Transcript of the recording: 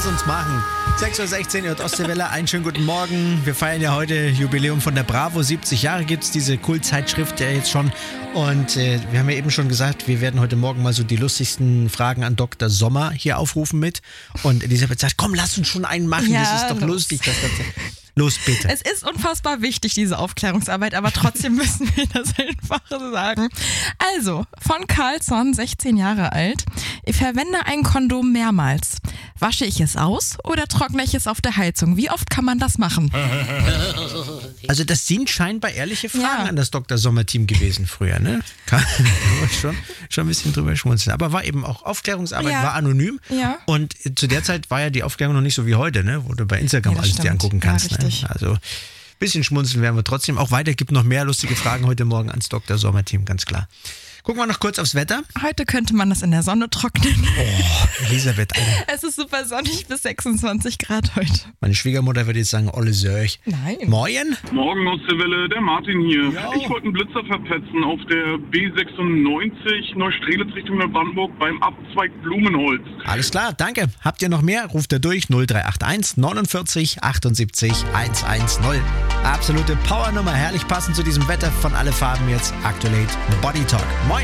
Lass uns machen. 6.16 Uhr, Ostseewelle, einen schönen guten Morgen. Wir feiern ja heute Jubiläum von der Bravo. 70 Jahre gibt es diese Kultzeitschrift ja jetzt schon. Und wir haben ja eben schon gesagt, wir werden heute Morgen mal so die lustigsten Fragen an Dr. Sommer hier aufrufen mit. Und Elisabeth sagt, komm, lass uns schon einen machen. Ja, das ist doch lustig. Los, bitte. Es ist unfassbar wichtig, diese Aufklärungsarbeit, aber trotzdem müssen wir das einfach sagen. Also, von Carlsson, 16 Jahre alt. Ich verwende ein Kondom mehrmals. Wasche ich es aus oder trockne ich es auf der Heizung? Wie oft kann man das machen? Also das sind scheinbar ehrliche Fragen an das Dr. Sommer-Team gewesen früher, ne? Kann schon ein bisschen drüber schmunzeln. Aber war eben auch Aufklärungsarbeit, war anonym. Ja. Und zu der Zeit war ja die Aufklärung noch nicht so wie heute, ne? Wo du bei Instagram alles dir angucken kannst. Ja, ne? Also ein bisschen schmunzeln werden wir trotzdem. Auch weiter, gibt noch mehr lustige Fragen heute Morgen ans Dr. Sommer-Team, ganz klar. Gucken wir noch kurz aufs Wetter. Heute könnte man das in der Sonne trocknen. Oh, Elisabeth, Alter. Es ist super sonnig bis 26 Grad heute. Meine Schwiegermutter würde jetzt sagen, Olle Sörch. Nein. Morgen? Morgen aus der Welle, der Martin hier. Jo. Ich wollte einen Blitzer verpetzen auf der B96 Neustrelitz Richtung Neubrandenburg beim Abzweig Blumenholz. Alles klar, danke. Habt ihr noch mehr? Ruft ihr durch 0381 49 78 110. Absolute Powernummer, herrlich passend zu diesem Wetter von Alle Farben jetzt. Aktuell Body Talk.